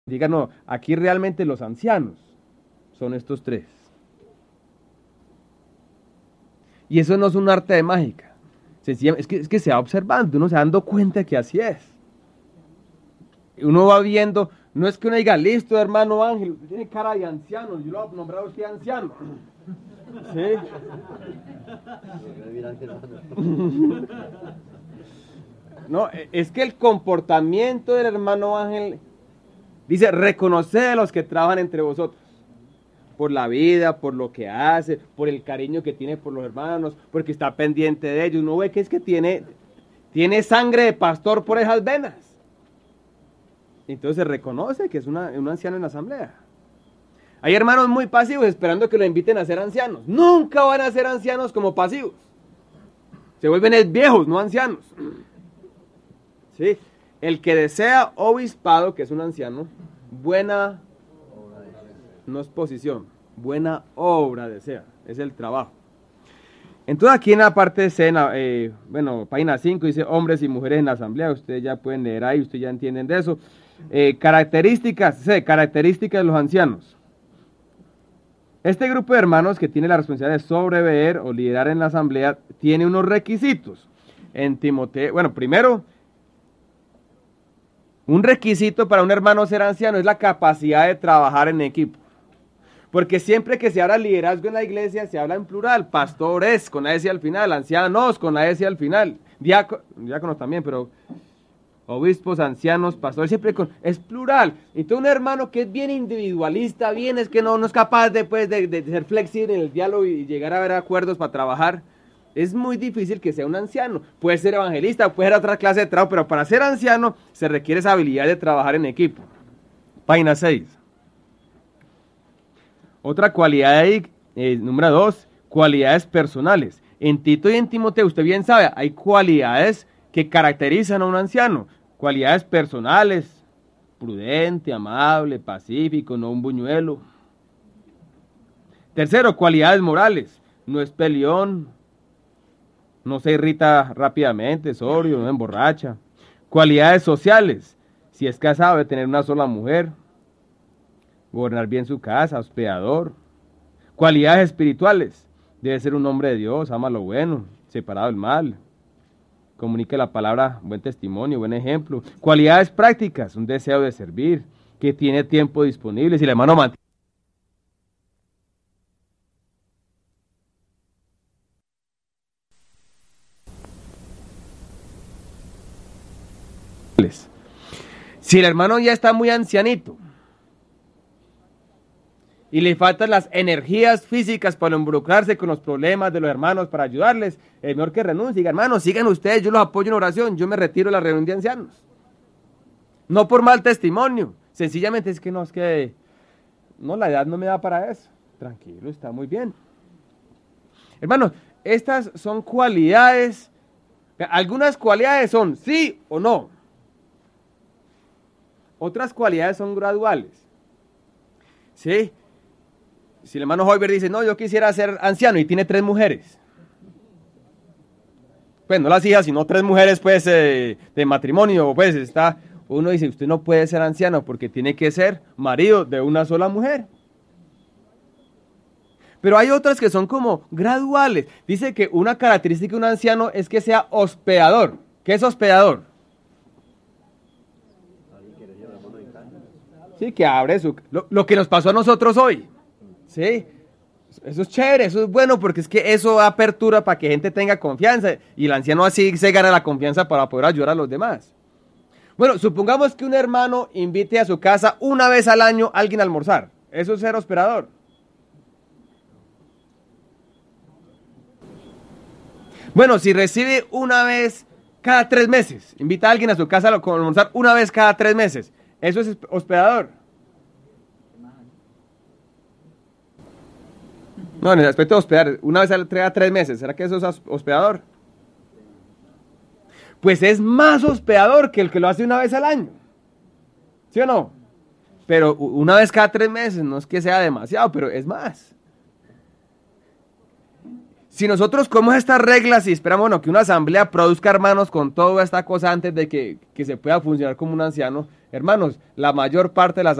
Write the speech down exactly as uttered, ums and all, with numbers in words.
Diga, no, aquí realmente los ancianos son estos tres. Y eso no es un arte de mágica. Sencillamente, es que, es que se va observando, uno se va dando cuenta que así es. Uno va viendo, no es que uno diga, listo, hermano Ángel, usted tiene cara de anciano, yo lo voy a nombrar a usted anciano. ¿Sí? No, es que el comportamiento del hermano Ángel dice, reconoced a los que trabajan entre vosotros, por la vida, por lo que hace, por el cariño que tiene por los hermanos, porque está pendiente de ellos. Uno ve que es que tiene, tiene sangre de pastor por esas venas. Entonces se reconoce que es una, un anciano en la asamblea. Hay hermanos muy pasivos esperando que lo inviten a ser ancianos. Nunca van a ser ancianos como pasivos. Se vuelven es viejos, no ancianos. ¿Sí? El que desea obispado, que es un anciano, buena, no es posición, buena obra desea, es el trabajo. Entonces aquí en la parte C, eh, bueno, página cinco dice hombres y mujeres en la asamblea, ustedes ya pueden leer ahí, ustedes ya entienden de eso. Eh, características, C, características de los ancianos. Este grupo de hermanos que tiene la responsabilidad de sobreveer o liderar en la asamblea tiene unos requisitos. En Timoteo, bueno, primero, un requisito para un hermano ser anciano es la capacidad de trabajar en equipo. Porque siempre que se habla de liderazgo en la iglesia, se habla en plural, pastores con la S al final, ancianos con la S al final, diáconos, diáconos también, pero obispos, ancianos, pastores, siempre con, es plural. Entonces un hermano que es bien individualista, bien es que no, no es capaz de, pues, de, de ser flexible en el diálogo y llegar a ver acuerdos para trabajar, es muy difícil que sea un anciano. Puede ser evangelista, puede ser otra clase de trabajo, pero para ser anciano se requiere esa habilidad de trabajar en equipo. Página seis. Otra cualidad ahí, eh, número dos, cualidades personales. En Tito y en Timoteo, usted bien sabe, hay cualidades que caracterizan a un anciano. Cualidades personales, prudente, amable, pacífico, no un buñuelo. Tercero, cualidades morales. No es peleón, no se irrita rápidamente, sobrio, no emborracha. Cualidades sociales. Si es casado, debe tener una sola mujer. Gobernar bien su casa, hospedador. Cualidades espirituales. Debe ser un hombre de Dios, ama lo bueno, separado del mal. Comunique la palabra, buen testimonio, buen ejemplo. Cualidades prácticas, un deseo de servir, que tiene tiempo disponible. Si el hermano mantiene si el hermano ya está muy ancianito y le faltan las energías físicas para involucrarse con los problemas de los hermanos, para ayudarles, es mejor que renuncie. Diga, hermanos, sigan ustedes, yo los apoyo en oración, yo me retiro de la reunión de ancianos. No por mal testimonio, sencillamente es que no, es que no, la edad no me da para eso. Tranquilo, está muy bien. Hermanos, estas son cualidades, algunas cualidades son sí o no. Otras cualidades son graduales. ¿Sí? Si el hermano Hoiber dice, no, yo quisiera ser anciano y tiene tres mujeres. Pues no las hijas, sino tres mujeres, pues, eh, de matrimonio, pues, está, uno dice, usted no puede ser anciano porque tiene que ser marido de una sola mujer. Pero hay otras que son como graduales. Dice que una característica de un anciano es que sea hospedador. ¿Qué es hospedador? Sí, que abre su... Lo, lo que nos pasó a nosotros hoy. Sí, eso es chévere, eso es bueno, porque es que eso da apertura para que gente tenga confianza. Y el anciano así se gana la confianza para poder ayudar a los demás. Bueno, supongamos que un hermano invite a su casa una vez al año a alguien a almorzar. Eso es ser hospedador. Bueno, si recibe una vez cada tres meses, invita a alguien a su casa a almorzar una vez cada tres meses, eso es hospedador. No, en el aspecto de hospedar, una vez cada tres meses, ¿será que eso es hospedador? Pues es más hospedador que el que lo hace una vez al año. ¿Sí o no? Pero una vez cada tres meses, no es que sea demasiado, pero es más. Si nosotros comemos estas reglas y esperamos, bueno, que una asamblea produzca hermanos con toda esta cosa antes de que, que se pueda funcionar como un anciano, Hermanos, la mayor parte de las